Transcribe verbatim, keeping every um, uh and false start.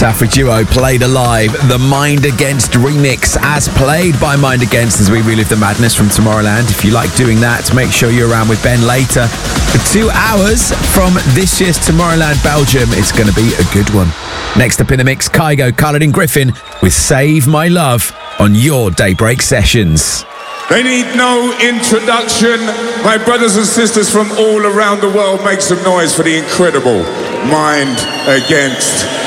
Safri Duo played alive, the Mind Against remix as played by Mind Against as we relive the madness from Tomorrowland. If you like doing that, make sure you're around with Ben later. For two hours from this year's Tomorrowland Belgium, it's going to be a good one. Next up in the mix, Kygo, Cullen and Griffin with Save My Love on your Daybreak Sessions. They need no introduction. My brothers and sisters from all around the world, make some noise for the incredible Mind Against.